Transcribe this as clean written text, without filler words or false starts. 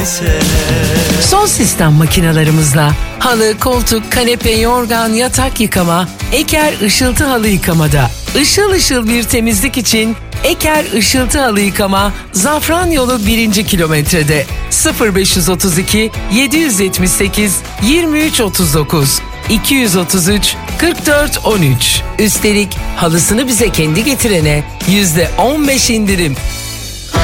Son sistem makinalarımızla halı, koltuk, kanepe, yorgan, yatak yıkama, Eker Işıltı Halı Yıkama'da. Işıl ışıl bir temizlik için Eker Işıltı Halı Yıkama, Zafranyolu 1. kilometrede. 0532 778 2339 233 44 13. Üstelik halısını bize kendi getirene %15 indirim.